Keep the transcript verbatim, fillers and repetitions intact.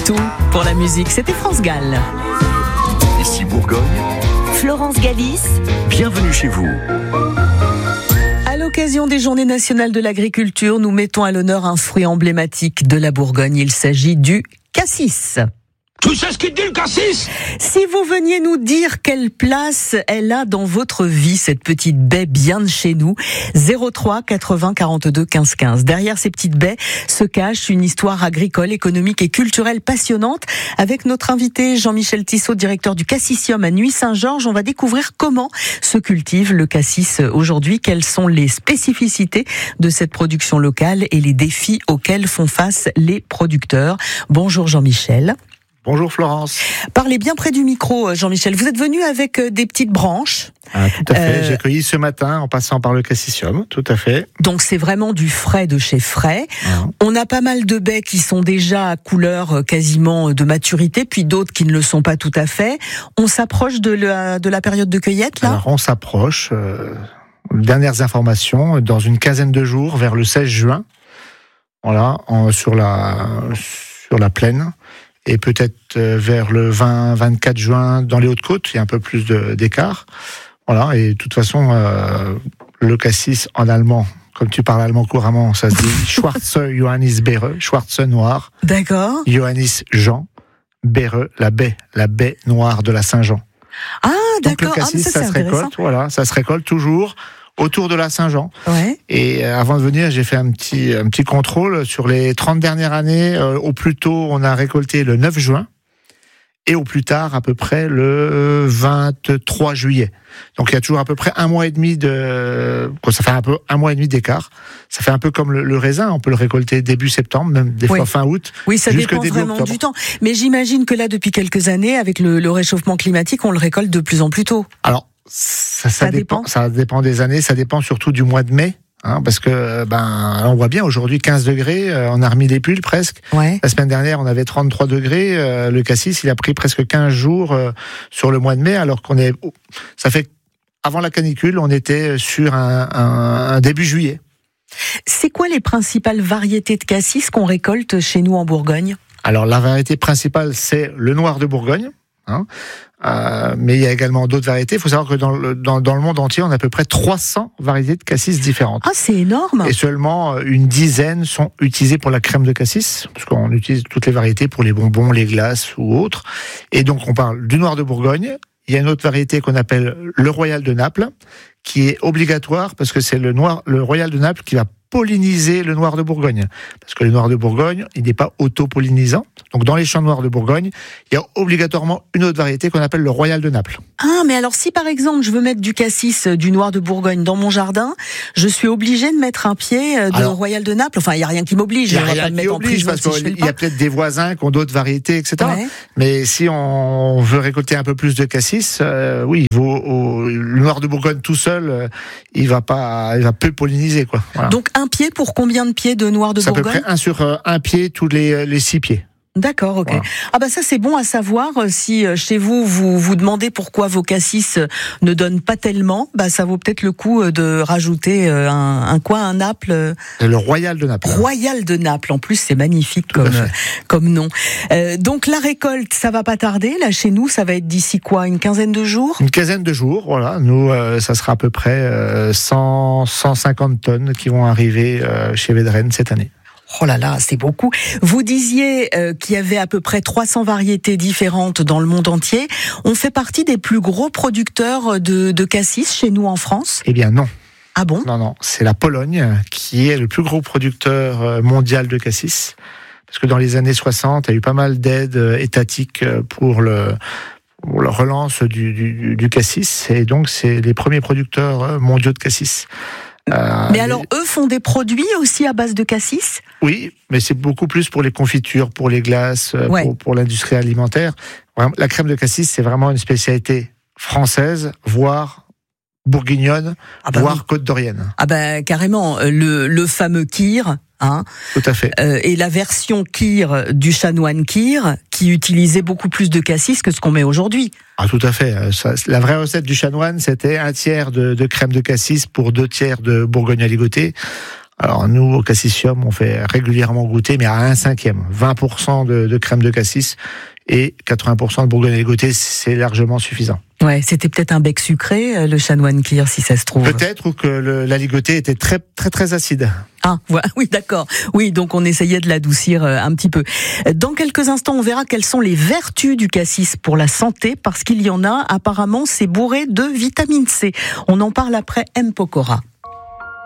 tout pour la musique. C'était France Gall. Ici Bourgogne, Florence Galis. Bienvenue chez vous. À l'occasion des Journées nationales de l'agriculture, nous mettons à l'honneur un fruit emblématique de la Bourgogne. Il s'agit du cassis. Tu sais ce qu'il dit, le cassis ? Si vous veniez nous dire quelle place elle a dans votre vie, cette petite baie bien de chez nous, zéro trois quatre-vingts quarante-deux quinze quinze. Derrière ces petites baies se cache une histoire agricole, économique et culturelle passionnante. Avec notre invité Jean-Michel Tissot, directeur du Cassissium à Nuits-Saint-Georges, on va découvrir comment se cultive le cassis aujourd'hui, quelles sont les spécificités de cette production locale et les défis auxquels font face les producteurs. Bonjour Jean-Michel. Bonjour Florence. Parlez bien près du micro, Jean-Michel. Vous êtes venu avec des petites branches. Ah, tout à fait. Euh... J'ai cueilli ce matin en passant par le Cassissium. Tout à fait. Donc c'est vraiment du frais de chez frais. Ah. On a pas mal de baies qui sont déjà à couleur quasiment de maturité, puis d'autres qui ne le sont pas tout à fait. On s'approche de la, de la période de cueillette là ? Alors on s'approche. Euh, dernières informations, dans une quinzaine de jours, vers le seize juin, voilà, en, sur la sur la plaine. Et peut-être vers le vingt vingt-quatre juin dans les Hautes-Côtes, il y a un peu plus de, d'écart. Voilà, et de toute façon, euh, le cassis en allemand, comme tu parles allemand couramment, ça se dit Schwarze Johannis Beere, Schwarze noir. D'accord. Johannis Jean, Beere, la baie, la baie noire de la Saint-Jean. Ah, d'accord. Donc le cassis, ah, ça, ça se récolte, voilà, ça se récolte toujours autour de la Saint-Jean. Ouais. Et avant de venir, j'ai fait un petit, un petit contrôle. Sur les trente dernières années, euh, au plus tôt, on a récolté le neuf juin. Et au plus tard, à peu près le vingt-trois juillet. Donc il y a toujours à peu près un mois et demi de... Ça fait un peu un mois et demi d'écart. Ça fait un peu comme le, le raisin. On peut le récolter début septembre, même des oui. fois fin août. Oui, ça dépend vraiment octobre. du temps. Mais j'imagine que là, depuis quelques années, avec le, le réchauffement climatique, on le récolte de plus en plus tôt. Alors, Ça, ça, ça, dépend, dépend. ça dépend des années, ça dépend surtout du mois de mai, hein, parce que ben on voit bien aujourd'hui quinze degrés, euh, on a remis les pulls presque. Ouais. La semaine dernière on avait trente-trois degrés, euh, le cassis il a pris presque quinze jours euh, sur le mois de mai, alors qu'on est, ça fait avant la canicule on était sur un, un, un début juillet. C'est quoi les principales variétés de cassis qu'on récolte chez nous en Bourgogne ? Alors la variété principale c'est le noir de Bourgogne. Hein. Euh, mais il y a également d'autres variétés. Il faut savoir que dans le, dans, dans le monde entier, on a à peu près trois cents variétés de cassis différentes. Ah, c'est énorme. Et seulement une dizaine sont utilisées pour la crème de cassis, parce qu'on utilise toutes les variétés pour les bonbons, les glaces ou autres. Et donc, on parle du noir de Bourgogne. Il y a une autre variété qu'on appelle le Royal de Naples, qui est obligatoire parce que c'est le noir, le Royal de Naples qui va polliniser le noir de Bourgogne. Parce que le noir de Bourgogne, il n'est pas auto-pollinisant. Donc, dans les champs noirs de Bourgogne, il y a obligatoirement une autre variété qu'on appelle le Royal de Naples. Ah, mais alors si par exemple je veux mettre du cassis, du noir de Bourgogne dans mon jardin, je suis obligé de mettre un pied de alors, Royal de Naples. Enfin, il n'y a rien qui m'oblige. Il n'y a rien rien qui m'oblige parce qu'il si y a peut-être des voisins qui ont d'autres variétés, et cetera. Ouais. Mais si on veut récolter un peu plus de cassis, euh, oui, il vaut, au, le noir de Bourgogne tout seul, euh, il va pas, il va peu polliniser, quoi. Voilà. Donc un pied pour combien de pieds de noir de c'est Bourgogne ? C'est à peu près un sur euh, un pied tous les, les six pieds. D'accord, ok. Voilà. Ah bah ça c'est bon à savoir. Si chez vous vous vous demandez pourquoi vos cassis ne donnent pas tellement, bah ça vaut peut-être le coup de rajouter un, un quoi, un Naples. C'est le Royal de Naples. Royal de Naples. En plus c'est magnifique Tout comme comme nom. Euh, donc la récolte ça va pas tarder. Là chez nous ça va être d'ici quoi, une quinzaine de jours. Une quinzaine de jours, voilà. Nous euh, ça sera à peu près euh, cent, cent cinquante tonnes qui vont arriver euh, chez Wedren cette année. Oh là là, c'est beaucoup. Vous disiez euh, qu'il y avait à peu près trois cents variétés différentes dans le monde entier. On fait partie des plus gros producteurs de, de cassis chez nous en France ? Eh bien non. Ah bon ? Non, non. C'est la Pologne qui est le plus gros producteur mondial de cassis. Parce que dans les années soixante, il y a eu pas mal d'aides étatiques pour le... pour la relance du, du, du cassis. Et donc, c'est les premiers producteurs mondiaux de cassis. Euh, mais alors, les... eux font des produits aussi à base de cassis ? Oui, mais c'est beaucoup plus pour les confitures, pour les glaces, ouais. pour, pour l'industrie alimentaire. La crème de cassis, c'est vraiment une spécialité française, voire bourguignonne, ah bah voire oui. côte-dorienne. Ah ben bah, carrément, le, le fameux kir. Hein, Tout à fait. Euh, et la version kir du chanoine kir, qui utilisait beaucoup plus de cassis que ce qu'on met aujourd'hui. Ah, tout à fait. Ça, la vraie recette du chanoine, c'était un tiers de, de crème de cassis pour deux tiers de bourgogne aligoté. Alors nous, au Cassissium, on fait régulièrement goûter, mais à un cinquième. vingt pour cent de, de crème de cassis et quatre-vingts pour cent de bourgogne ligotée, c'est largement suffisant. Ouais, c'était peut-être un bec sucré, le chanoine Clear, si ça se trouve. Peut-être, ou que le, la ligotée était très très très acide. Ah, voilà, oui, d'accord. Oui, donc on essayait de l'adoucir un petit peu. Dans quelques instants, on verra quelles sont les vertus du cassis pour la santé, parce qu'il y en a. Apparemment, c'est bourré de vitamine C. On en parle après M. Pokora.